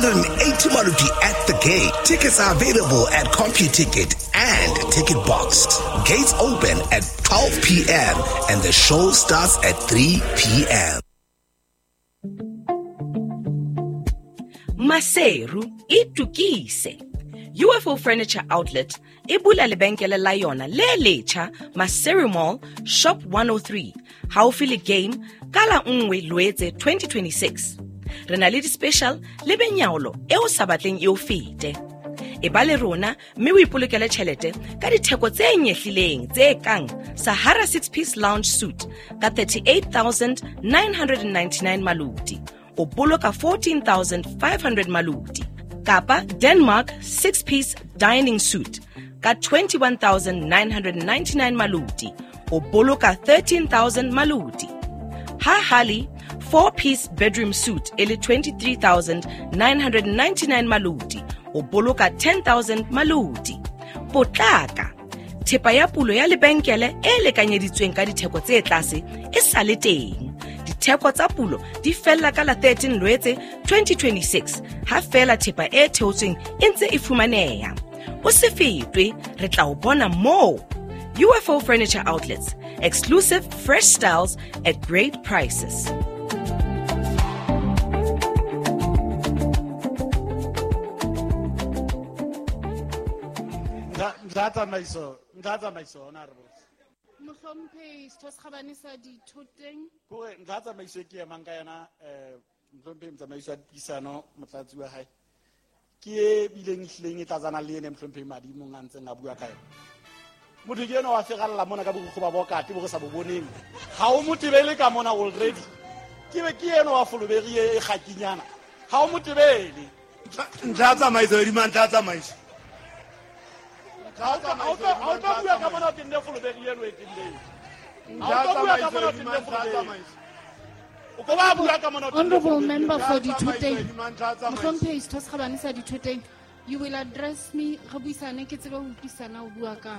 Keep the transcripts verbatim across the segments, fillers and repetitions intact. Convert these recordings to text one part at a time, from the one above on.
one hundred eighty Maluti at the gate. Tickets are available at CompuTicket and Ticket Box. Gates open at twelve p.m. and the show starts at three p.m. Maseru itukise. U F O Furniture Outlet ibula lebenkele la yona le lecha Maseru Mall Shop one oh three haufi le game kala nngwe Loetse twenty twenty-six. Re na le di-special le benyaolo e o sa batleng e o fete. E ba le rona mme o ipolokele tšhelete ka ditheko tse nyehlileng tse kang Sahara six-piece lounge suit ka thirty-eight thousand nine hundred ninety-nine maluti o boloka fourteen thousand five hundred maluti. Kapa Denmark six-piece dining suit ka twenty-one thousand nine hundred ninety-nine maluti o boloka thirteen thousand maluti. Ha Hali four-piece bedroom suit ele twenty-three thousand nine hundred ninety-nine maluti o boloka ten thousand maluti. Potlaka thepa ya pulo ya lebenkele e lekanyeditsweng ka ditheko tse tlase e sa le teng. Ditheko tsa pulo di fella ka la thirteen Loetse twenty twenty-six ha fela thepa e theotsweng e ntse e fumaneha. O se fetwe re tla o bona mo. U F O Furniture Outlets, exclusive fresh styles at great prices. Ndata maiso, ndata maiso honorable. Mhlompe sithosikhabanisa dithoteng. Kore ndata maiso ke manga yana eh mhlompe mtsamaiso disano motlatsi wa hae. Ke e bileng hleng e tlazana le ene mhlompe madi mo ngantse nga bua kae. Motho ke ena wa fegalla mona ka boggo ba bokate bo go sa bo boneng. Ha o motebele ka mona already. Ke be ke ena wa foloberie e gakinyana. Ha o motebele. Ndata maiso di man ndata maiso. Honorable member for the Tuteng, Mhlompe sithosikhabanisa dithoteng. You will address me Rabisane ke tseba ho pisana o bua ka.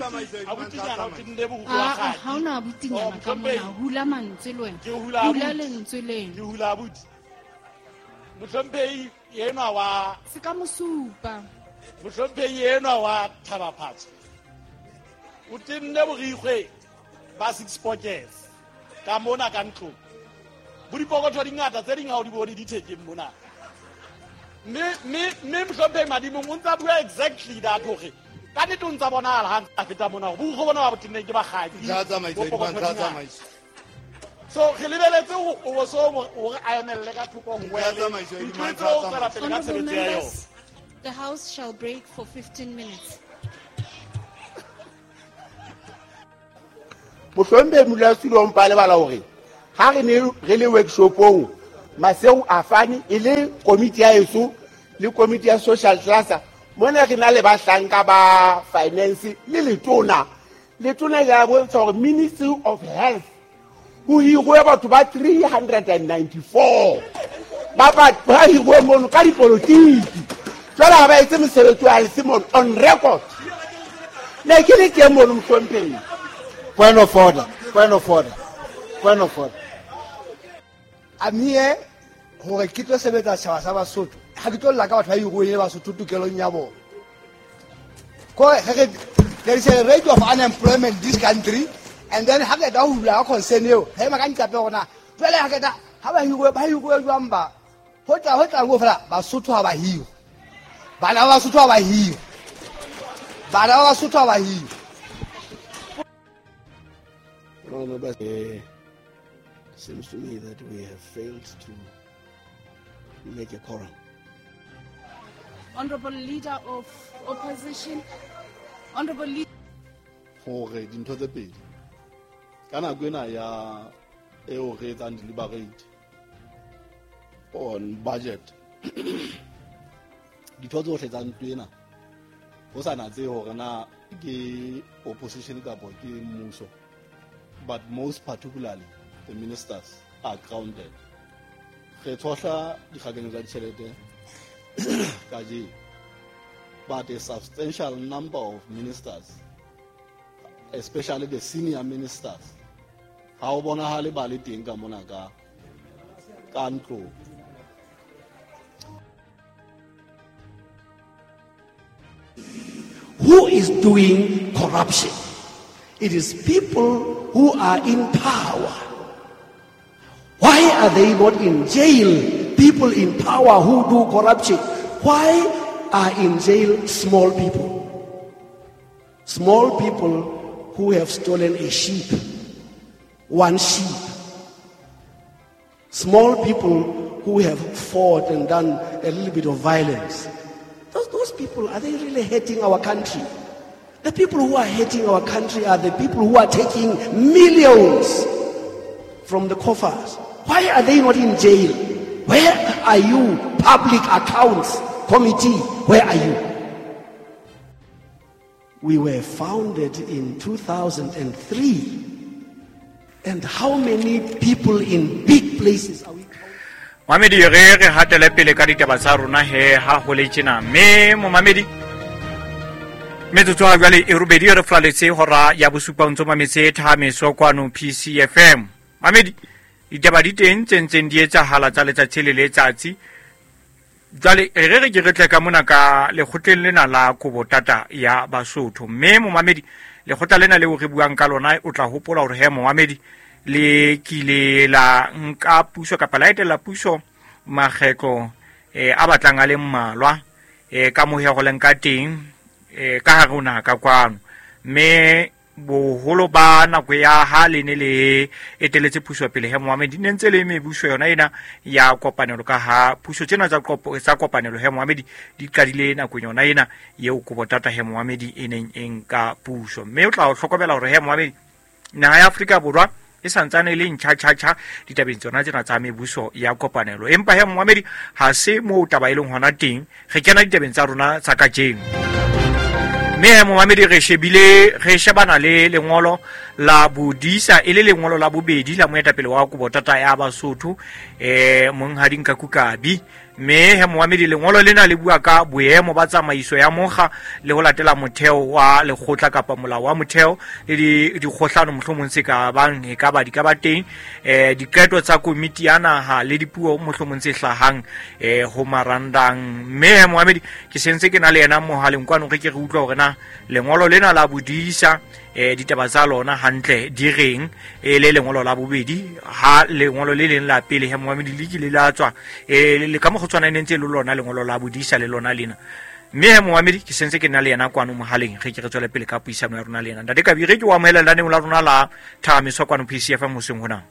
Ah, ha ona butinyana ka mona hula mantswe le wena. Hula lentswe leng. Ke hula buti. Mhlompe yena wa Seka mosupa. Mhlompe yena wa Thabaphatsi. O tinne borigwe ba six pockets. Ka mona ka ntlo. Bodipokotho dingata tse ding ha o di bone di thekeng mona. Me me me mhlompe madimo o ntsa bua exactly that hore ka ne tontsa bona ha ntsa feta mona go go bona ba botinne ke ba gadi. Ndata maiso di man ndata maiso. So re lebeletse o so o a emelle ka thoko ngwe. The House shall break for fifteen minutes. Mohlompe molatsilo mpa le bala hore ha re ne re le workshopong Maseu afani ile committee ya eso le committee ya social class mona re na le ba hlanka ba finance le letona letona ya go tswa Ministry of Health who hirwe batho ba three hundred ninety-four ba ba ba hirwe mono ka dipolitiki jwale ba itse mosebetsi wa Simon on record le ke le ke mono mhlompe. Point of order, point of order, point of order. I'm here hore ke tlo sebetsa tshaba sa Basotho. Ha ke tlo laka batho ba hirwe le Basotho tukelong ya bona. Ko there is a rate of unemployment in this country, and then ha ke da hula concern eo he ma ka ntlape gona jwale ha ke da ha ba hirwe ba hirwe jwamba ho tla ho tla go fela Basotho ha ba hirwe bana ba Basotho ha ba hirwe bana ba Basotho ha ba hirwe. No, no, but uh, seems to me that we have failed to make a quorum. Honorable Leader of Opposition, Honorable Leader. Hore dintho tse pedi kana kwena ya e o re tsa deliberate on budget ditho tsohle tsa ntwena ho sana tse hore na ke opposition ka bo ke mmuso, but most particularly the ministers are grounded. Re tsohla dikgakeng tsa ditjhelete ka je, but a substantial number of ministers, especially the senior ministers, ha o bona ha le ba le teng ka mona ka ka ntlo. who is doing corruption. It is people who are in power. Why are they not in jail? People in power who do corruption. Why are in jail small people? Small people who have stolen a sheep, one sheep. Small people who have fought and done a little bit of violence. Those, those people, are they really hurting our country? The people who are hurting our country are the people who are taking millions from the coffers. Why are they not in jail? Where are you, Public Accounts Committee? Where are you? We were founded in two thousand three. And how many people in big places are we? Mamedi re re hatele pele ka ditaba tsa rona he ha ho le tjena me mo mamedi metsotso a jwale e robedi re flaletse hora ya bosupa ntso mametse tha meso kwano P C F M. Mamedi ditaba di teng tsentseng di etsa hala tsa letsatsi le letsatsi jwale re re ke re tle ka mona ka le khotleng lena la Kobotata ya Basotho me mo mamedi le khotla lena le o re buang ka lona o tla hopola hore he mo mamedi le kile la nka puso ka palaete la puso mageklo eh a batlang a le mmalwa eh ka mohego lenka teng eh ka ha rona ka kwano me boholo ba nako ya ha le ne le eteletse puso pele he Mohammed ne ntse le me buso yona ena ya kopanelo ka ha puso tsena tsa kopo tsa kopanelo he Mohammed di qadile nako yona ena ye o Kobotata he Mohammed eneng enka puso me o tla o hlokomela hore he Mohammed na ya Afrika borwa e santsane le ntjha tjha tjha ditabeng tsona tsena tsa mebuso ya kopanelo empa he Mohammed ha se mo taba ileng hona teng re kena ditabeng tsa rona tsa ka jeng me Mohammed re shebile re shebana le lengolo la Budisa ile lengolo la bobedi la moetapele wa Kobotata ya Basotho eh monghadi Nkakukabi me he Mohammed lengolo lena le bua ka boemo ba tsamaiso ya mokga le ho latela motheo wa lekgotla kapa molao wa motheo le di dikgohlano mohlomong se ka bang e ka ba di ka ba teng eh diketo tsa komiti ya naha le dipuo mohlomong se hlahang eh ho marandang me he Mohammed ke sentse ke na le yena mohaleng kwano re ke re utlwa hore na lengolo lena la Budisa eh ditaba tsa lona hantle di reng e le lengolo la bobedi ha lengolo le leng la pele he Mohammed le ke le la tswa e le ka mo go tswana nentse le lona lengolo la Budisa le lona lena me he Mohammed ke sentse ke na le yena kwano mohaleng re ke re tswela pele ka puisano ya rona le yena ndate ka bi re ke wa mohelela ne la rona la Thamiso kwano P C F M moseng hona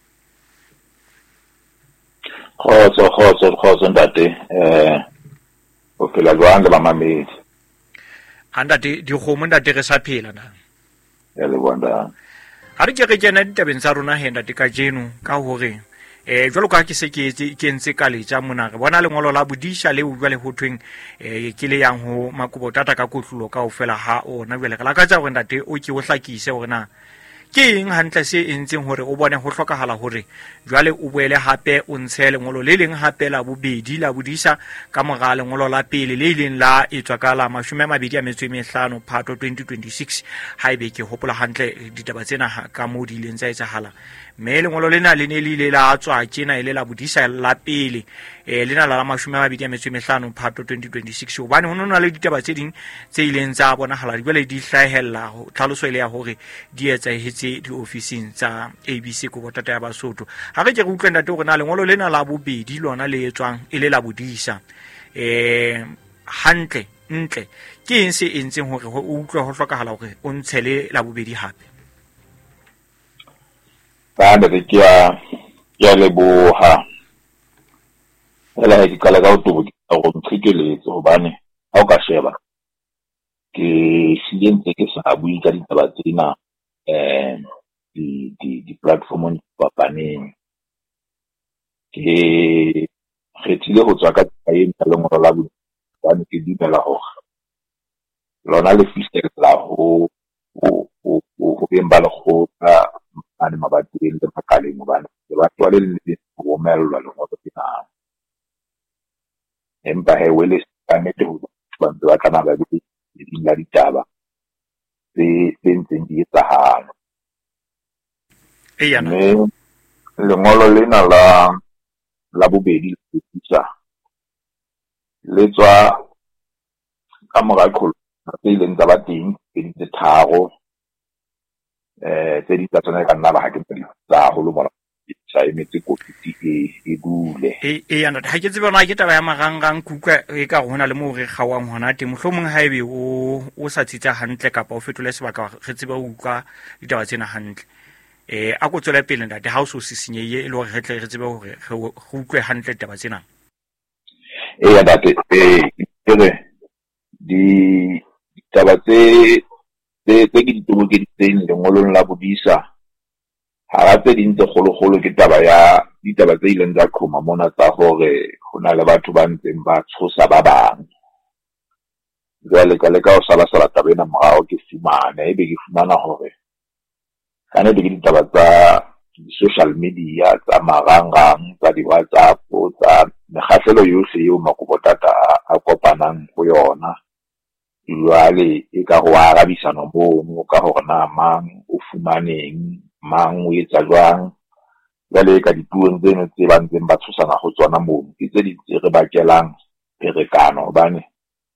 khotso khotso khotso ndate eh o phela jwang ba mamedi anda di di khomo ndate re sa phela na ya le bonda ha re ke re kena ditabeng tsa rona he ndate ka jeno ka hore eh jwalo ka ke se ke ke ntse ka letsa mona re bona lengolo la Budisa le u jwale ho tweng eh ke le yang ho Makobotata ka kotlulo ka ofela ha ona jwale re la ka tsa hore ndate o ke o hlakise hore na ke eng hantle se entseng hore o bone ho hlokahala hore jwale o boele hape o ntshe lengolo le leng hape la bobedi la Budisa ka mora lengolo la pele le leng la etswa ka la mashome a mabedi a metso e mehlano Phato twenty twenty-six ha ebe ke hopola hantle ditaba tsena ka mo di leng tsa etsahala me lengolo lena le ne le ile la tswa tjena ile la Budisa la pele eh lena la mashome a mabedi a metso e mehlano Phato twenty twenty-six o bane ho nona le ditaba tse ding tse ileng tsa bona hala di bele di hlahella ho tlhaloso ile ya hore di etsa hetse di ofising tsa A B C Kobotata ya Basotho ha re ke re utlwa ndate hore na lengolo lena la bobedi lona le etswang ile la Budisa eh hantle ntle ke eng se entseng hore o utlwe ho hlokahala hore o ntshele la bobedi hape ba ba ke ya ya le boha ela ke kala ka utubu go mtsikeletse hobane ha o ka sheba ke silentse ke sa bui ka ditaba tsena eh di di di platform ba paneng ke kgethile ho tswa ka tsaeng tsa lengolo la bone ke dumela hore lona le fisela ho ho ho bemba le go ka ana mabapi le makaleng bana le batho ba le le go melwa le go tsena empa he wele ka nete ho ba ba kana ba di di la ditaba se sentseng di etsahala e yana le ngolo lena la la bobedi le tswa le tswa ka mora kholo tse ileng tsa ba teng tse tharo eh tse di tsa tsona ka nna ba ha ke tsa holo mona sa emetse kopiti e dule e e yana ha ke tsebe bona ke taba ya marangang kuka e ka gona le mo re gawang hona te mohlomong ha ebe o o sa tsitsa hantle kapa o fetole sebaka re tsebe o uka ditaba tsena hantle eh a go tswela pele ntate ha o so sisinye e le hore re tle re tsebe hore go utlwe hantle ditaba tsena e ya date e ere di ditaba tse tse tse ke ditoboke di tseng lengolong la bodisa ha tse ding tse kgolo-kgolo ke taba ya ditaba tse ileng tsa qhoma mona tsa hore ho na le batho ba ntseng ba tshosa ba bang jwale ka le ka o sala sala taba ena morao ke fumana ebe ke fumana hore kana di ditaba tsa social media tsa marangang tsa di WhatsApp tsa megafelo yohle eo makobotata a kopanang go yona jwale e ka go arabisana mono ka hore na mang o fumaneng mang o etsa jwang jwale ka dipuong tseno tse ba ntseng ba tshosana go tsona mono ke tse di re bakelang perekano hobane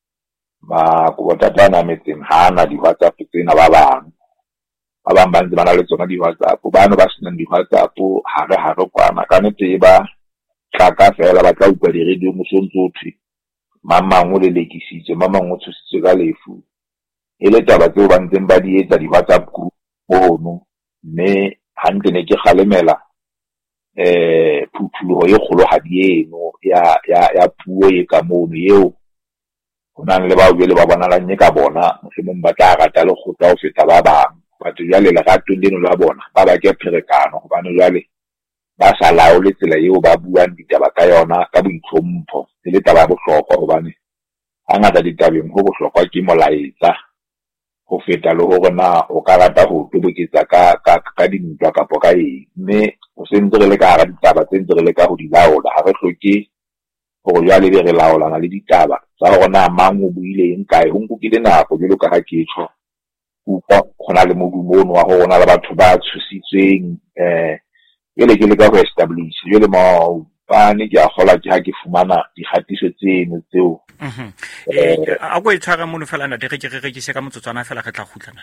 ba go botatana metseng hana di WhatsApp tsena ba bang ba bang ba ntse ba na le tsona di WhatsApp bana ba senang di WhatsApp hare hare kwana ka nete ba tlaka fela ba tla utlwa di radio mosontsothi mama ngo le lekisitse mama ngo tshositse ka lefu ile taba tseo ba ntseng ba di etsa di WhatsApp group mono mme hantle ne ke khalemela eh phuthulo e kgolo ha di eno ya ya ya puo e ka mono eo hona le ba bele ba bona la nye ka bona se mo batla rata le khotla o feta ba bang batho jale le gato ndeno la bona ba ba ke pherekano go bana jale ba sa lao le tsela eo ba buang ditaba ka yona ka boitlhompho le taba bo hlokwa hobane hangata ditabeng go bohlokwa ke molaetsa go feta le hore na o ka rata go toboketsa ka ka ka dintwa ka poka e mme o sentse re le ka ga ditaba tse ntse re le ka go di laola ha re hloke go jwa le re laolana le ditaba tsa hore na mang o buile eng kae ho nkukile nako jalo ka ha ke tsho upa gona le modumono wa go rona le batho ba tshositsweng eh ele ke le ka go establish le mo ba ne ke a gola ke ha ke fumana dikgatiso tseno tseo mhm eh a go itshwara mono fela nna de re ke re ke se ka motsotswana fela re tla khutlana.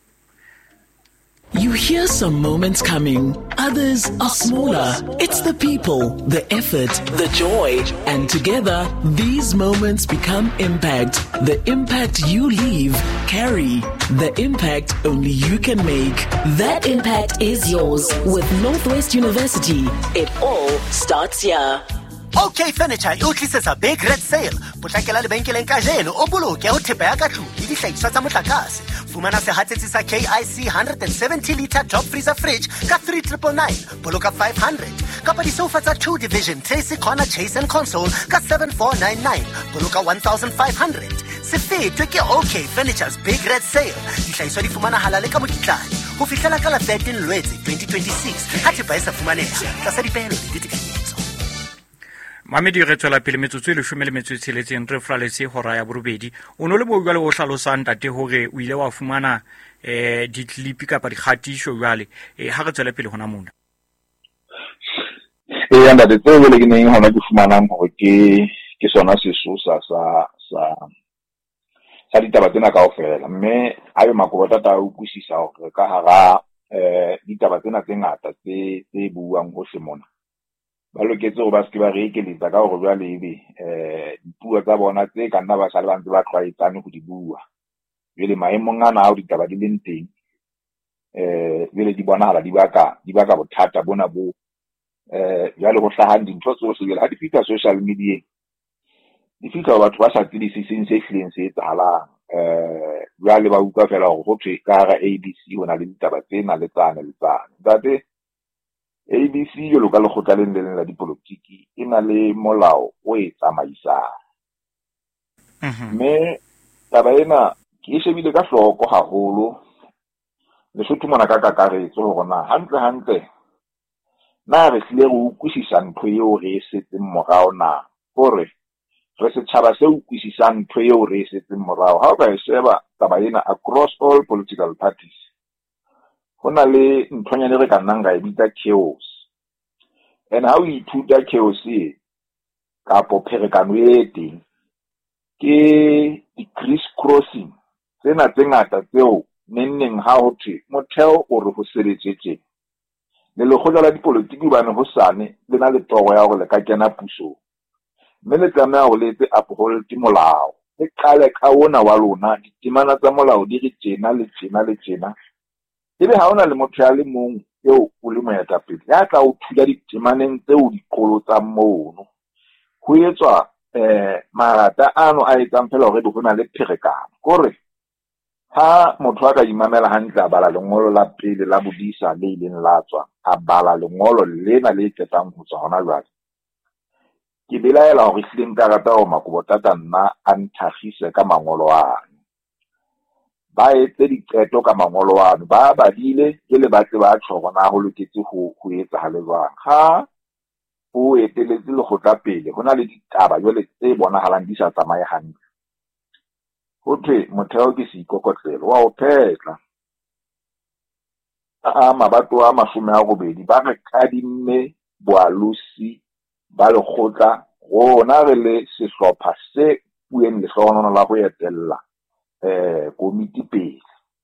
You hear some moments coming, others are smaller. It's the people, the effort, the joy, and together, these moments become impact. The impact you leave, carry. The impact only you can make. That impact is yours with Northwest University. It all starts here. OK Furniture e utlwisisa big red sale potlakela lebenkeleng ka jeno o boloke o thepa ya ka tlung le dihlahiswa tsa motlakase fumana sehatsetsi sa K I C one hundred seventy litre top freezer fridge ka three nine nine nine boloka five hundred kapa disofa tsa two division Tracy corner chase and console ka seven four nine nine boloka one thousand five hundred se fetwe ke OK Furniture's big red sale dihlahiswa di fumana halale ka mokitlane ho fihlela ka la thirteen Lwetse twenty twenty-six ha thepa e sa fumaneha tlasa dipehelo le ditekanyetso. Mamedi re tswela pele metsotso e leshome le metso e tsheletseng re flaletse hora ya borobedi o no le bo jwale o hlalosang tate hore o ile wa fumana eh ditlipi kapa dikgatisho jwale eh ha re tswela pele hona mona e ya nda tseo le ke neng hona ke fumanang hore ke ke sona sesosa sa sa sa ditaba tsena kaofela mme a be makobota ta o kusisa hore ka hara eh ditaba tsena tse ngata tse tse buang ho semona ba loketse go ba se ba re ekeletsa ka go jwa lebe eh dipuo tsa bona tse ka nna ba sa le bantse ba tlwaetsane go di bua jele maemong ana a ditaba di leng teng eh jele di bona hala di baka di baka bothata bona bo eh jale go hlahang dintho tso se ha di fita social media di fita batho ba sa tsedi se seng se hleng se etsahalang eh jale ba utlwa fela go thwe ka ga A B C hona le ditaba tsena le tsana le tsana date A B C yo loka le kgotlaleng le la dipolotiki e na le molao o e tsamaisang mme taba ena ke shebile ka hloko haholo le sotho mona ka kakaretso hore na hantle hantle na re tlile go utlwisisa ntho eo re e setseng morao na hore re setjhaba se utlwisisa ntho eo re e setseng morao ha o ka e sheba taba ena across all political parties hona le nthonyane re ka nnang ga e bitsa chaos and how we ithuta chaos e ka po pherekano e teng ke di criss crossing tsena tse ngata tseo nenneng ha ho thwe motheo o re ho sebetsetse le lekgotla la dipolotiki ba ne ho sane le na le toro ya hore le ka kena pusong mme le tlameha ho letse uphold molao le qale ka ona wa lona ditemana tsa molao di re tjena le tjena le tjena ebe ha ona le motho ya le mong eo o le moetapele ya tla o thula ditemaneng tseo dikolo tsa mono ho etswa eh marata ano a etsang phela hore ho na le pherekano kore ha motho a ka imamela hantle a bala lengolo la pele la bodisa le ileng la tswa a bala lengolo lena le tsetang ho tswa hona jwale ke belaela hore hleng ka rata ho makobotata nna a nthagise ka mangolo ano ba etse diqeto ka mangolo ano ba badile ke le batle ba tshoro na ho loketse ho ho etsa ha le jwang ha o eteletse le khotla pele hona le ditaba jwale tse bonahalang di sa tsamaye hantle ho thwe motheo ke seikokotlelo wa ho phetla a mabato a mashome a robedi ba re kadimme boalusi ba le khotla rona re le sehlopha se pueng le hlohono la ho etella eh komiti pele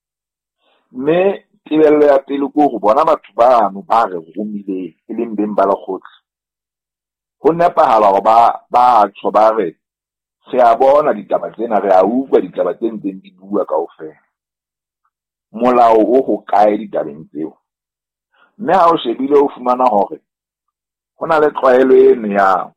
mme tibello ya pele ko go bona batho ba no ba re romile e leng beng ba le khotla ho nepahala go ba ba tsho ba re se a bona ditaba tsena re a utlwa ditaba tse ntseng di bua kaofela molao o ho kae ditabeng tseo mme ha o shebile o fumana hore hona le tlwaelo eno ya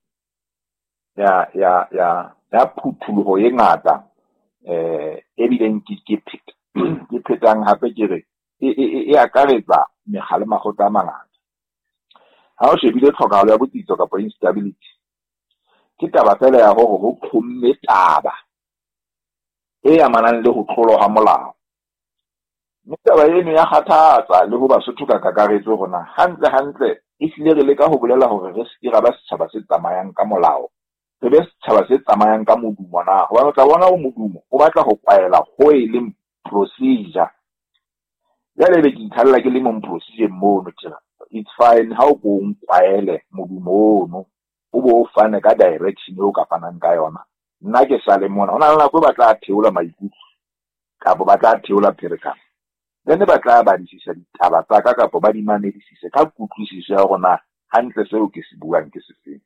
ya ya ya ya phuthuloho e ngata eh ebileng ke ke pheta ke phetang hape ke re e e akaretsa megale magotla mangata ha o shebile tlhokahalo ya botsitso kapa instability ke taba fela ya hore ho khomme taba e amanang le ho tloloha molao taba eno ya kgathatsa le ho basotho ka kakaretso rona hantle hantle e hlile re leka ho bolela hore re se ra ba setjhaba se tsamayang ka molao re be setjhaba se tsamayang ka modumo na ho ba tla bona o modumo o batla ho kwaela ho e le procedure ya le ke ithalla ke le mo procedure mo no tjena it's fine how go kwaele modumo no o bo fane ka direction o ka fanang ka yona nna ke sa le mona ona la go batla theola maikutlo ka bo batla theola pherekano then ba tla ba disisa ditaba tsa ka kapo ba di manedisise ka kutlwisiso ya gona hantle seo ke se buang ke se feng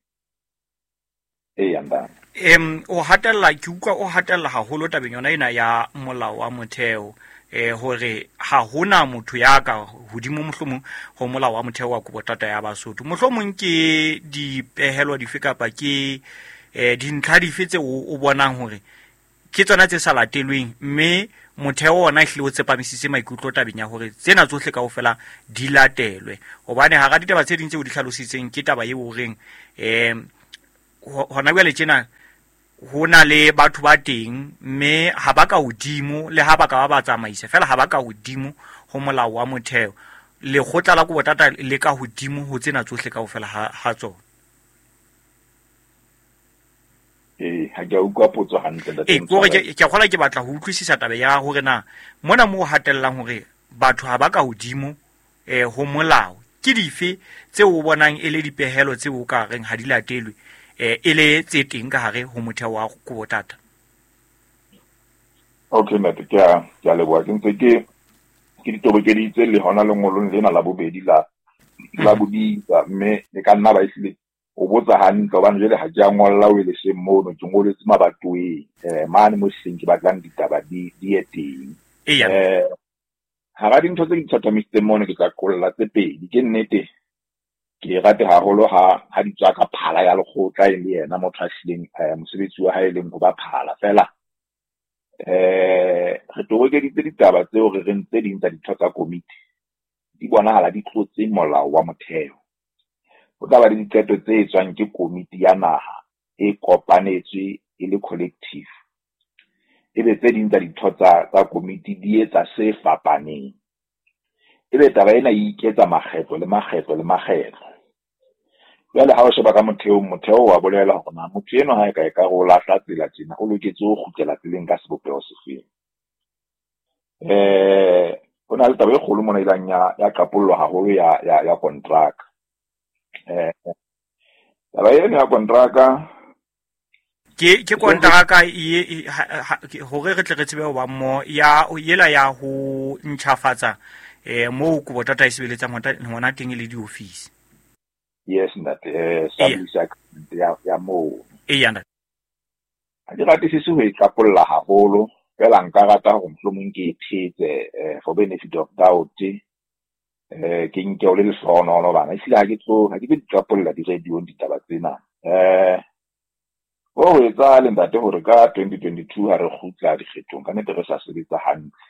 e yanda em o hatella ke utlwa o hatella haholo tabeng yona ena ya molao wa motheo eh hore ha hona motho ya ka hodimo mohlomong ho molao wa motheo wa kubotata ya Basotho mohlomong ke dipehelo dife kapa ke eh dintlha dife tse o bonang hore ke tsona tse sa latelweng mme motheo ona e hlile o tsepamisitse maikutlo tabeng ya hore tsena tsohle kaofela di latelwe hobane ha ga ditaba tse ding tse o di hlalositseng ke taba e o reng em hona jwale tjena hona le batho ba teng mme ha ba ka hodimo le ha ba ka ba tsamaisa fela ha ba ka hodimo ho molao wa motheo le khotla la kubotata le ka hodimo ho tsena tsohle kaofela ha ha tsona eh ha ke utlwa potso hantle eh gore ke ke khola ke batla ho utlwisisa tabe ya hore na mona mo hatellang hore batho ha ba ka hodimo eh ho molao ke dife tse o bonang ele dipehelo tse o ka reng ha di latelwe eh ele tse teng ka hare ho motheo wa kubotata okay mate ke a ke a le bua ke ntse ke ke ditobokeditse le hona le ngolong lena la bobedi la la bodisa mme e ka nna ba isile o botsa hantle ba njele ha ja ngolla o le se mono ke ngoletse mabatwe eh mane mo seng ke batlang ditaba di di eteng eh ha ga dintho tse di thatamisitse mono ke tla qolla tse pedi ke nnete ke rate haholo ha ha di tswa ka phala ya lekgotla e le yena motho a hlileng mosebetsi wa hae leng go ba phala fela eh re tobokeditse ditaba tseo re reng tse ding tsa ditho tsa komiti di bonahala di tlotse molao wa motheo o tla ba le diqeto tse tswang ke komiti ya naha e kopanetswe e le collective e be tse ding tsa ditho tsa tsa komiti di etsa se fapaneng e be taba ena e iketsa makgetlo le makgetlo le makgetlo jwale ha o sheba ka motheo motheo wa bolela hore na motho eno ha e ka e ka go lahla tsela tsena o loketse o kgutlela tseleng ka sebopego se feng eh ona le taba e kgolo mona ilang ya ya kapollo haholo ya ya ya contract eh taba ena ya contract ke ke kontraka e hore re tle re tsebe ba mo ya yela ya ho ntšhafatsa eh mo go botata isebeletsang hona teng le di office. Yes, that eh sublease agreement ya ya mo e yana a di rate se se ho ikapolla haholo fela nka rata go mhlomong ke thetse eh for benefit of doubt eh ke nke o le sono no bana isile ha ke tlo ha ke be ikapolla di radio di taba tsena eh o etsa le ntate hore ka twenty twenty-two ha re khutla di kgetong ka nete re sa sebetsa hantle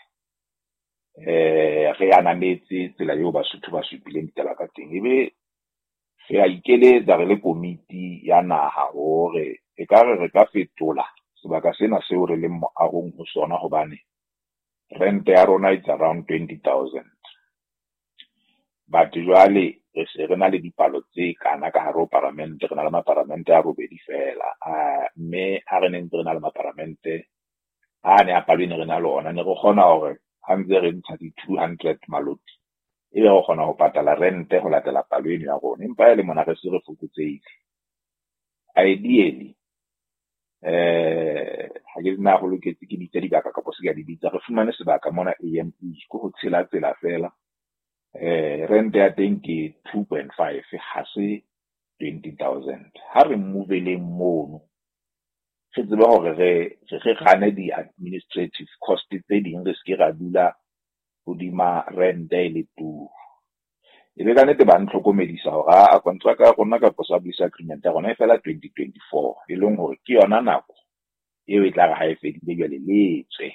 eh re anametse tsela eo ba suthu ba supileng ditaba ka teng ebe se a ikeletsa re le komiti ya naha hore e ka re re ka fetola sebaka sena seo re le mo agong ho sona hobane rent ya rona it's around twenty thousand but jwale re se re na le dipalo tse kana ka haro parliament re na le maparlamente a robedi fela a me a re neng re na le maparlamente a ne a palwene re na lona ne go kgona hore hanze re ntsha di two hundred maloti e be go kgona go patala rente go latela palwene ya rona empa ele mona re se re fokotseile ideally eh ha ke na go loketse ke ditse dibaka ka posi ya dibitsa re fumane sebaka mona A M E go go tshela tsela fela eh rente ya teng ke two point five ha se twenty thousand ha re movele mono se tsebe hore re re gane di administrative cost tse ding re se ra dula hodima rente le tu e be ka nete ba ntlhokomedisa hore a contract ya rona ka sublease agreement ya rona e fela twenty twenty-four e leng hore ke yona nako eo e tla ga e fedile bjale letswe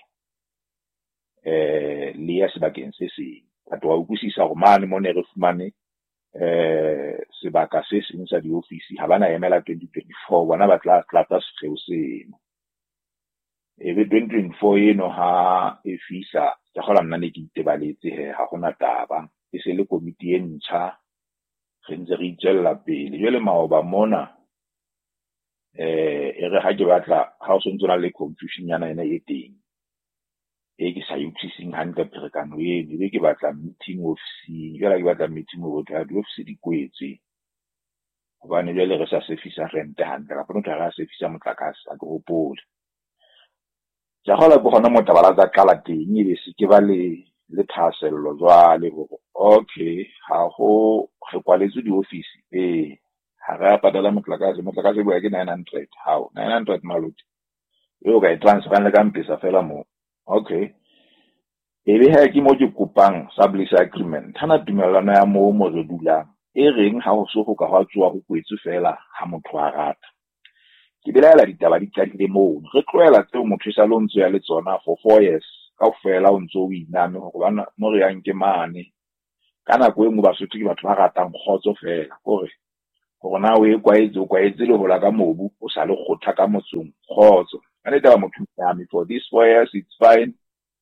eh le ya sebakeng se se batho wa ukusisa go mane mo ne re fumane eh sebaka se seng sa di office ha bana emela twenty twenty-four bona ba tla tlatsa seo seno e be twenty twenty-four eno ha e fisa tsa gola nna ne ke itebaletse he ha gona taba e se le komiti e ntšha re ntse re itšella pele jwale maoba mona eh e re ha ke batla ha o sontse na le confusion yana ena e teng e ke sa utlwising hantle pherekano e be ke batla meeting office jwale ke batla meeting o tla di office di kwetse hobane jwale re sa sefisa rente hantle ka bona ga se fisa motlakase a go pola ja gola go gona motabala tsa kala teng e be se ke ba le le thasello jwale go okay ha go re kwaletse di office eh ha ra patala motlakase motlakase bo ya ke nine hundred how nine hundred maloti yo ga e transfer le ka mpisa fela mo okay ebe ha ke mo ke kopang sublease agreement hana tumelano ya mo mo re dula e reng ha o so go ka wa tswa go kwetse fela ha motho a rata ke belela ditaba di tladile mo re tloela tseo motho sa lontso ya le tsona for four years ka fela o ntso o iname go bana mo re yang ke mane kana go engwe ba sotho ke batho ba ratang khotso fela gore go na o e kwaetse o kwaetse le hola ka mobu o sa le gotha ka motsong khotso ane taba motho ya me for this four years it's fine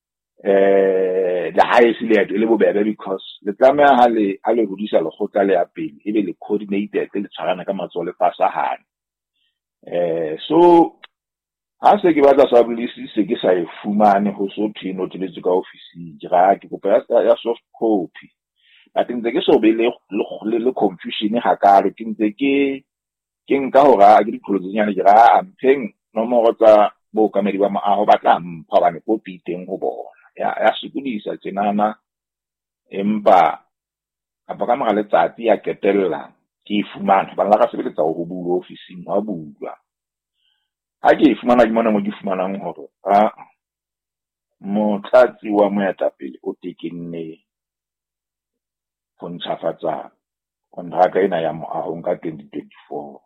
eh the highest level le bobebe because le tlameha ha le a le hodisa le gotla le ya pele e be le coordinated le tshwarana ka matsole pasa hane eh so ha se ke batla sublease se ke sa e fumane ho so thino tletso ka office ga ke kopa ya soft copy but ntse ke so be le le confusion ha ka re ke ntse ke ke nka hora ke ditlholo nyane ke ga ampeng nomoro tsa bo kamedi ba ma a ho batla mpha bane copy teng ho bona ya ya sukudisa tsenana empa apa ka mara letsatsi ya ketella ke fumana ba la ka sebeletsa go bua office wa bua ha ke fumana ke mona mo ke fumanang hore a motlatsi wa moetapele o tekenne go ntšhafatsa kontraka ena ya mo ahong ka twenty twenty-four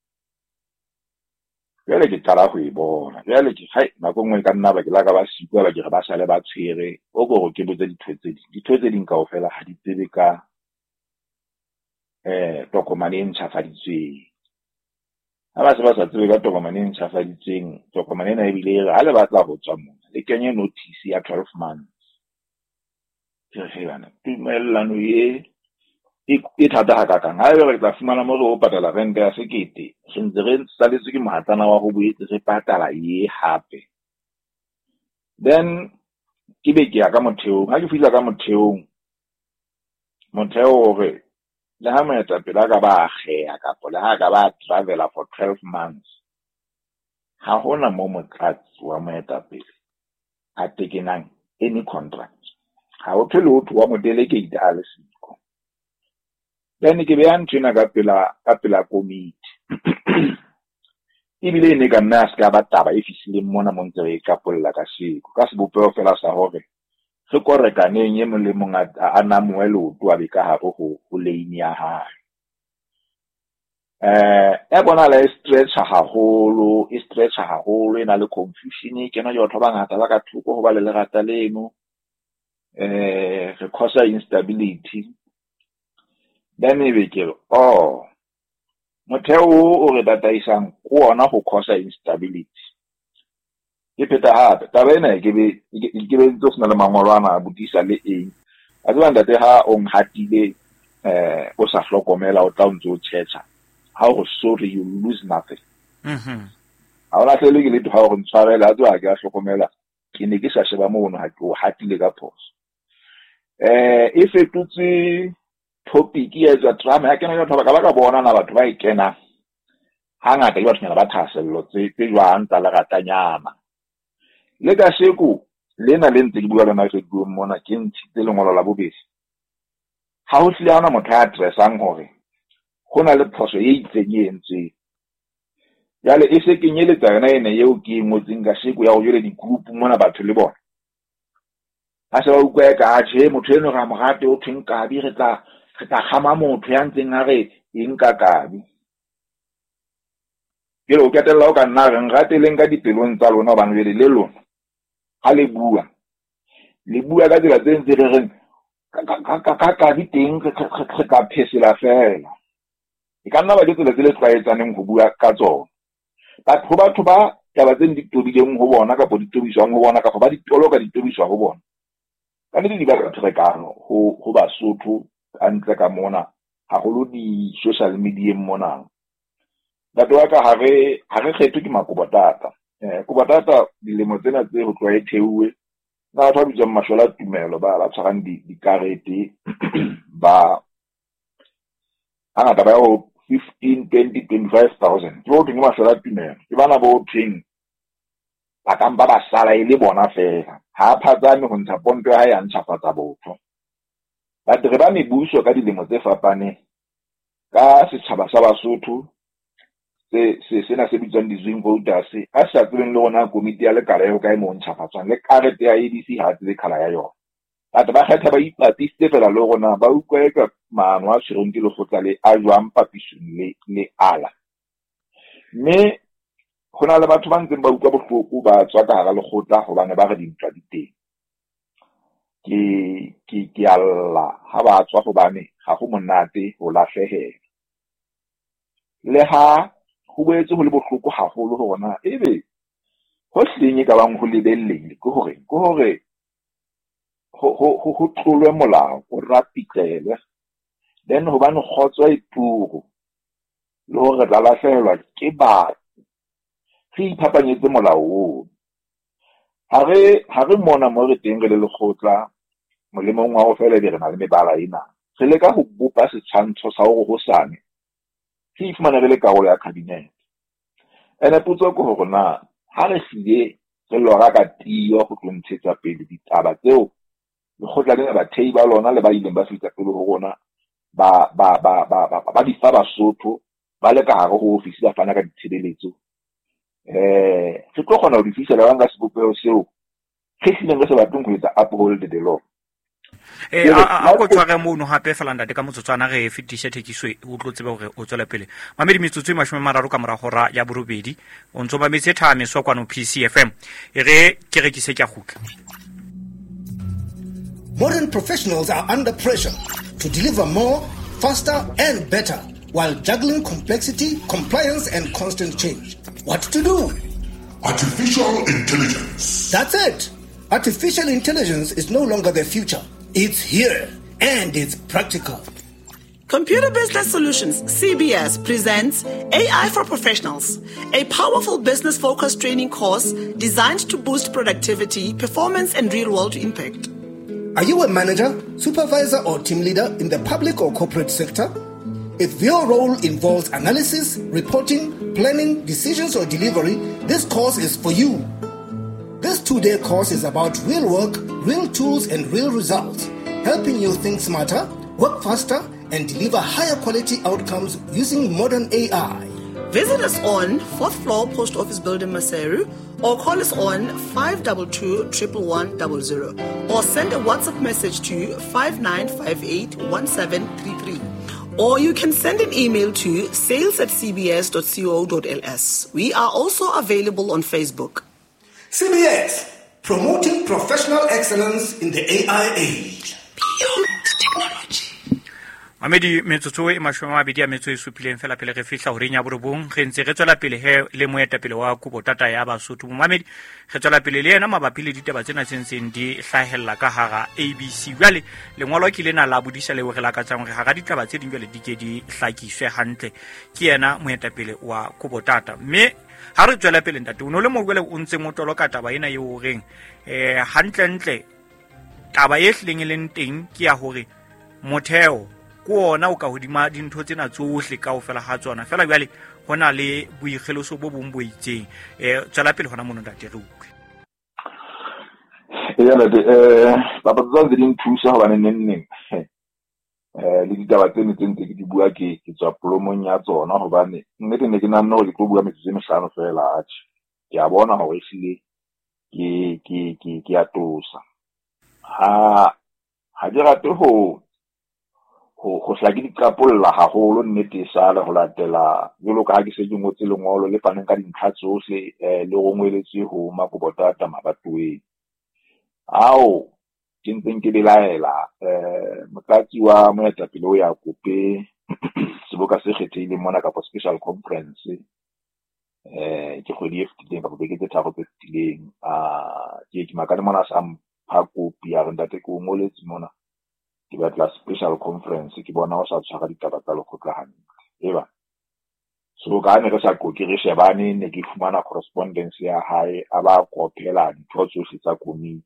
jale ke tala go e bona jale ke hai nako ngwe ka nna ba ke la ka ba sikwa ba ke ba sale ba tshwere o go go ke botse ditwetse di ditwetse ding ka ofela ha di tsebe ka eh tokomane e ntšhafaditsweng ha ba se ba sa tsebe ka tokomane e ntšhafaditsweng tokomane ena e bile ha le batla go tswa mona le kenye notice ya twelve months ke re bana tumellano ye e thata ha ka kang ha re tla fumana mo go patala rente ya sekete sentse re tsaletse ke mohatana wa go boetse re patala ye hape then ke be ke ya ka motheo ha ke fila ka motheo motheo re le ha moetapele ka ba gea ka pole ha ka ba travela for twelve months ha hona mo motlatsi wa moetapele a tekenang any contract. Ha o thole utho wa mo delegate a le siko. Then ke be a nthina ka pela ka pela committee. Ibile ne ka nna ska ba taba e fisile mona mo ntse e ka polla ka siko. Ka se bopeo fela sa hore re korekaneng ye mole monga a namuelo to a beka ha go go lane ya ha. Eh e bona la stretch ha holo, e stretch ha holo ena le confusion ke na yo thoba ngata ba ka thuko go ba le lerata leno. Eh re cause instability. Then e be ke oh motheo o re dataisang go ona go cause instability. Ke peta hape taba ena ke be ke be ntse sna le mangolwana a budisa le eng a tswa ndate ha o nghatile eh o sa hlokomela o tla ntse o tshetsha how sorry you lose nothing. Mhm. Ha ona tlele ke le ha go ntshwarela a tswa ke a hlokomela ke ne ke sa sheba mo no ha ke o hatile ka phoso. Eh e fetutse topic ya tsa drama ya kena ka ba ka bona na batho ba ikena hanga ka ba tsena ba thasello tse tse jwang tsa la ratanyana. Le ka sheko lena le ntse ke bua lona ke go mona ke ntshitse lengolo la bobedi. Ha o tlile ana motho a dressang hore gona le phoso e itsenyentse. Yale e se kenyeletsa yona ene yeo ke motseng ka sheko ya go jole di group mona batho le bona. Ha se ba ukwe ka a je motho eno ga mogate o theng ka bi re tla re tla gama motho ya ntseng a re eng ka kabi. Ke lo ke tella o ka nna re ngateleng ka dipelong tsa lona ba nwe le lona. Ha le bua le bua ka dira tse ntse re reng ka ka ka ka di teng re ka phesela fela e ka nna ba ditsela tse le tsaetsaneng go bua ka tsona batho batho ba ya ba tse di tobileng go bona ka bo di tobiswang go bona ka go ba di tolo ka di tobiswa go bona ka ne di ba ka trekano go go ba sotho antle ka mona ha go lo di social media mona batho ba ka ha re ha re kgetho ke makobotata eh go batata dilemo tsena tse go tloa e theuwe na batho ba bitsa mashola tumelo ba ba tshwarang di di karete ba ana ba go fifteen twenty twenty-five thousand go teng mashola tumelo ke bana bo teng ba ka mba ba sala ile bona fela ha phatsame go ntsha ponto ha ya ntshafatsa botho ba dire ba mebuso ka dilemo tse fapane ka setšhaba sa Basotho se se sena se bitswang di swing voters a sa tsweng le gona komiti ya lekala yo ka e mo ntshafatsang le karete ya A D C ha tse khala ya yona batho ba kgetha ba ipatiste fela le gona ba ukweka maano a tshirong ke le gotla le a jwang papisong le le ala mme gona le batho ba ntseng ba ukwa bohloko ba tswa ka ga le gotla go bana ba re dintwa diteng ke ke ke alla ha ba tswa go bane ga go monate go lahlehela le ha go boetse go le bohloko haholo gona ebe go hlenye ka bang go lebellele go hore go hore go go go tlolwe molao o rapitele then ho bana khotswa ipuro le hore la lahlelwa ke ba re iphapanyetse molao o ha re ha re mona mo re teng le lekgotla molemong wa go fela dire na le mebala ina re le ka go bopa setshwantsho sa go go sane ke ifumana re le karolo ya cabinet ene putso go go na ha re sile re lora ka tiyo go tlontsetsa pele ditaba tseo le khotla le ba thei ba lona le ba ileng ba fitla pele go gona ba ba ba ba ba di fa Basotho ba le ka hare go ofisi ba fana ka ditshebeletso eh se tlo gona go di fisa la nga se bopeo seo ke sile nga se ba tung go etsa uphold the law. Eh a go tsware mo no hape fela ndate ka motsotswana re fitishe thekiswe o tlotsebe gore o tswela pele mamedi metsotso e mashome mararo ka mora gora ya borobedi o ntso ba metse thame so kwano P C F M e re ke re ke se ke khuka. Modern professionals are under pressure to deliver more, faster and better while juggling complexity, compliance and constant change. What to do? Artificial intelligence. That's it. Artificial intelligence is no longer the future. It's here, and it's practical. Computer Business Solutions, C B S, presents A I for Professionals, a powerful business-focused training course designed to boost productivity, performance, and real-world impact. Are you a manager, supervisor, or team leader in the public or corporate sector? If your role involves analysis, reporting, planning, decisions, or delivery, this course is for you. This two-day course is about real work, real tools, and real results, helping you think smarter, work faster, and deliver higher quality outcomes using modern A I. Visit us on fourth floor Post Office Building, Maseru, or call us on five two two, one one one zero zero, or send a WhatsApp message to five nine five eight one seven three three. Or you can send an email to sales at c b s dot co dot l s. We are also available on Facebook. C B S, promoting professional excellence in the A I age. Beyond technology. Mamedi metsotso e mashome a mabedi a metso e supileng fela pele re fihla hore nya borobong re ntse re tswela pele he le moetapele wa Kubotata ya Basotho. Mamedi re tswela pele le yena mabapi le ditaba tsena tsentseng di hlahella ka hara A B C. Jwale lengolo ke lena la bodisa le re la ka tsang re hara ditaba tse ding jwale di ke di hlakiswe hantle ke yena moetapele wa Kubotata. Mme ha re tswela pele ntate o no le mo jwale o ntse motolo ka taba ena eo reng eh hantle ntle taba e hleng le nteng ke ya hore motheo ko ona o ka hodima dintho tsena tsohle ka ofela ha tsona fela jwale hona le boikgeloso bo bong bo itseng eh tswela pele hona mono ntate re utlwe ya le eh baba tsa di nthusa ho bana nenneng eh le ditaba tsene tsentse ke di bua ke ke tswa polomong ya tsona ho bane nnete ne ke nna ho le tlo bua metsotso e mehlano fela a ke a bona hore isile ke ke ke ke atosa ha ha di rate ho ho ho hlaki dikapolla haholo nnete sala ho latela jolo ka ha ke se ke ngotse lengolo le faneng ka dintlha tsohle eh le rongweletse ho Makubotata mabatwe ao ke ntseng ke belaela eh motlatsi wa moetapele o ya kope seboka se kgethile mona ka special conference eh ke kgwedi e fetileng ka bobeke tse tharo tse fetileng a ke ke makane mona sa mpha kopi ya re ntate ko ngoletse mona ke batla special conference ke bona o sa tshwara ditaba tsa lekgotla hantle eba so ka ne re sa koke re shebane ne ke fumana correspondence ya hae a ba kopela ditho tsohle tsa committee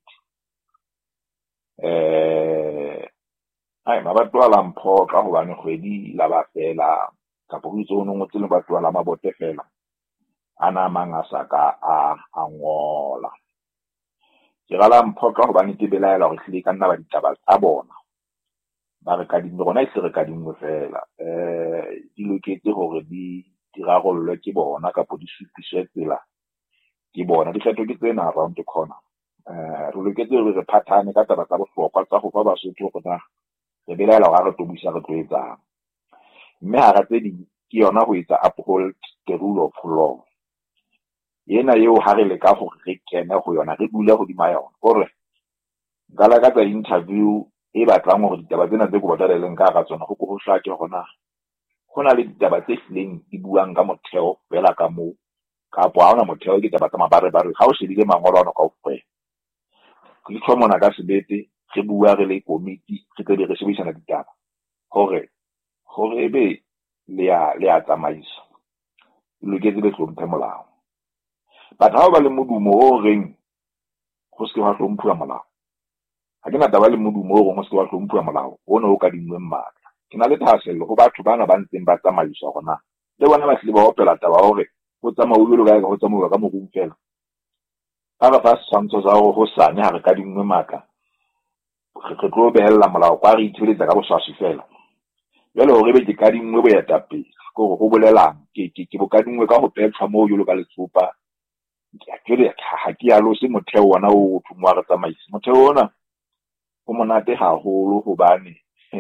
eh ai mabatwa la mpho ka hobane kgwedi la ba fela ka bo itse ono ngotse le batwa la mabote fela ana mangasa ka a angola ke gala mpho ka hobane ke belaela hore hlile ka nna ba ditaba tsa bona ba re ka dingwe gona e se re ka dingwe fela eh di loketse hore di dirarolwe ke bona ka po di supiswe tsela ke bona di fetwe ke tsena around the corner eh re loketse re phathane ka taba tsa bohlokwa tsa go fa Basotho go na re belaela ga re tobusa re tloetsa mme ha ra tse di ke yona ho etsa uphold the rule of law yena yeo ha re le ka go re kene go yona re bula go di mayona gore ngala ka tsa interview e batlang hore ditaba tsena tse go botaleleng ka ga tsona go go hlake gona gona le ditaba tse hleng di buang ka motheo fela ka mo ka po ha ona motheo ke taba tsa mabare bare ga o shebile mangolo ana ka ofela ke tshomona ka sebete re bua re le committee re tse di re sebedisana ditaba hore hore ebe le ya le ya tsamaisa le ke tsebe tlo mphe molao but ha ba le modumo o reng go se wa hlomphuwa molao ha ke na taba le modumo o go se wa hlomphuwa molao ona o ka dingwe mmatla ke na le thaselo go batho bana ba ntseng ba tsamaisa gona le bona ba hle ba opela taba hore go tsamaulo le ga go tsamaulo ka mogong fela ba ba fa santso za go sanya ha re ka dingwe mmatla re tlo behella molao kwa re ithuletsa ka boswasi fela jalo hore be ke ka dingwe bo ya tapile go go bolelang ke ke ke bo ka dingwe ka go petsa mo yo lo ka letsopa ke a tsere ha ke ya lo se motheo ona o thumwa re tsamaisa motheo ona o monate haholo hobane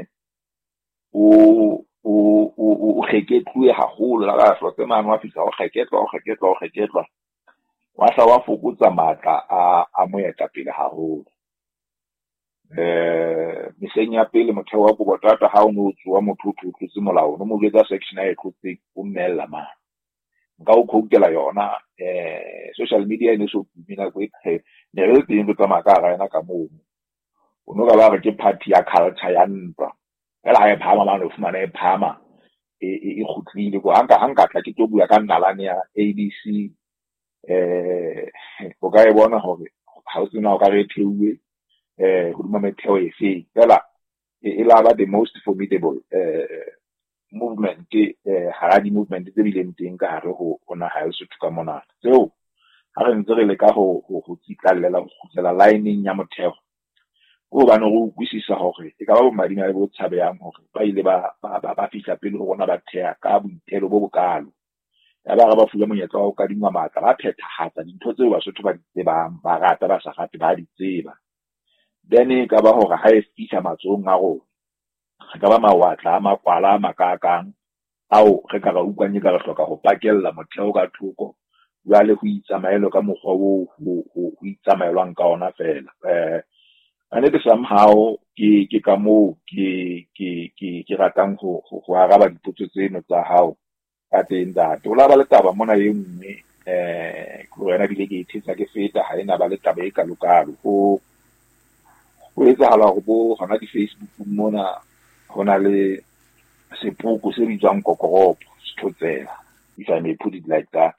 o o o o geketluwe haholo la ga hlotse mano wa fihla o geketwa o geketwa o geketwa wa sa wa fokotsa matla a a moetapele haholo eh misenya pele motheo wa Kubotata ha o no tswa motho o tlotse molao no mo getsa section ya tlotse o mmella ma nka o khokela yona eh social media ne so mina go e ne re teng tsa makara yana ka mo o no ga ba re ke party ya culture ya ntwa ela ha e phama ma no fumana e phama e e khutlile go anka anka tla ke to bua ka nalane ya A D C eh go ga e bona hore ha o tsena o ka re theuwe eh go duma metheo e fe ela e la ba the most formidable eh movement ke eh haradi movement tse bileng teng ka hare ho ona ha se tuka mona so ha re ntse re le ka ho ho tsikallela ho kgutlela line ya motheo go ba no go kwisisa hore e ka ba bomadima bo tshabeyang hore ba ile ba ba ba fihla pele ho bona ba thea ka boitelo bo bokalo ya ba ga ba fula monyetla wa ka dingwa matla ba phethahatsa dintho tseo ba sotho ba di tsebang ba rata ba sa rate ba di tseba then ka ba hore ha e fihla matsong a go ka ba mawatla a makwala a makakang ao re ka ga ukwanye ka re hloka go pakella motheo ka thoko ya le go itsamaelo ka mogwa wo go itsamaelwang ka ona fela eh ane ke somehow ke ke ka mo ke ke ke ke ratang go go araba dipotso tseno tsa hao ka teng da to la ba le taba mona ye mme eh go rena dile ke itse ke feta ha ena ba le taba e ka lokalo go go etsa hala go bo hona di Facebook mona hona le sepoko se bitswang kokoropo Sethotsela, if I may put it like that.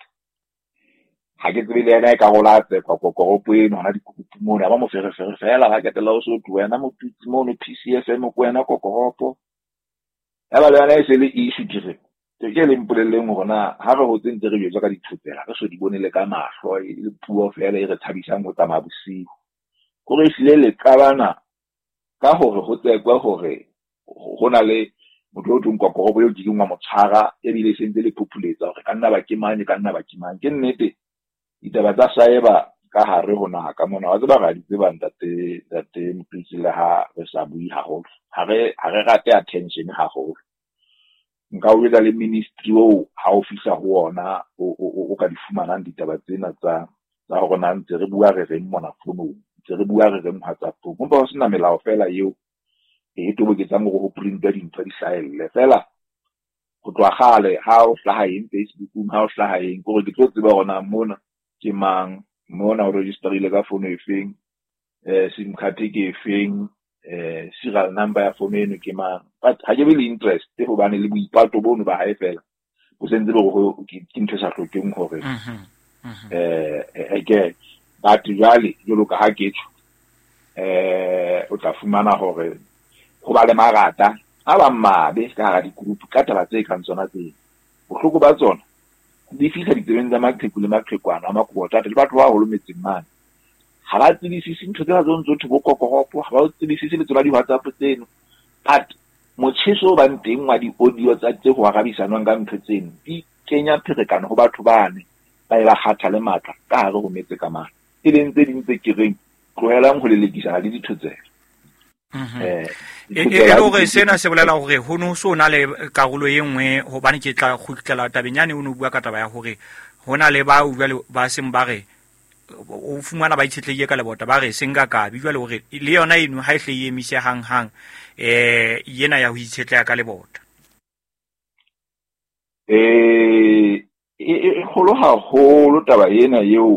Ha ke tsebile ena e ka go latse kwa kokoropo eno hona dikupu mona ba mo fere fere fela ga ke tela o so tuena mo pitsi mo no P C F M ko ena kokoropo ya ba le ena e se le issue dire ke ke le mpoleleng hona ha re hotse ntse re bjwa ka dithotsela re so di bonele ka mahlo le puo fela e re thabisang go tsamaya bosigo go re sile le kabana ka hore ho tsekwa hore gona le motho o tong kokoropo yo dingwa motshara e bile sentse le populetsa hore ka nna ba ke manye ka nna ba ke manye ke nnete itaba tsa saeba ka hare hona ka mona wa tseba ga di tseba ntate ntate mpitsi le ha re sa bui haholo ha re ha re rate attention haholo nka o etsa le ministry o ha o fihla ho ona o ka di fumana ditaba tsena tsa tsa go na ntse re bua re reng mona fono ntse re bua re reng WhatsApp mo ba sena melao fela eo e to bo ke tsa mo go printa dintho di hlaelle fela go tloa gale ha o hlaha eng Facebook ha o hlaha eng go re ke tlo tseba gona mona ke mang mona o registerile ka phone e feng eh sim card ke feng eh serial number ya phone eno ke mang but ha ke be le interest e go bane le boipato bono ba hae fela go sentse go ke ntse sa tlhokeng hore eh ke ba tjale jolo ka ha ke tšho eh o tla fumana hore go ba le marata a ba mmabe ka ga di group ka taba tse ka tsona tse bohloko ba tsona di fihla ditebeng tsa maqheku le maqhekwana a makota le batho ba holo metseng mane ha ba tsebisisi ntho tsa tsona tsotlhe bo kokoropo ha ba tsebisisi le tsona di WhatsApp tseno but motsheso ba nteng wa di audio tsa tse go arabisanwang ka ntho tseno di kenya pherekano go batho bane ba e ba kgatha le matla ka hare go metse ka mana e leng tse ding tse kereng tlohelang go lelekisa le dithotsela eh e go re sena se bolela gore ho no so na le karolo ye nngwe ho bane ke tla khutlela tabenyane o no bua ka taba ya gore hona le ba utlwa ba seng ba re o fumana ba itshetleye ka lebota ba re senga ka bi jwale hore le yona eno ha ihle ye emise hang hang eh yena ya ho itshetleya ka lebota eh e kholo ha holo taba yena yeo